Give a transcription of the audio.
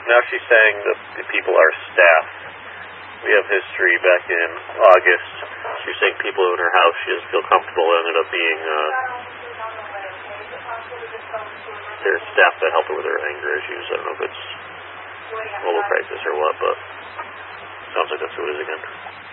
Now she's saying that the people are staff. We have history back in August. She's saying people in her house she doesn't feel comfortable ended up being their staff that helped her with her anger issues. I don't know if it's global crisis or what, but sounds like that's who it is again.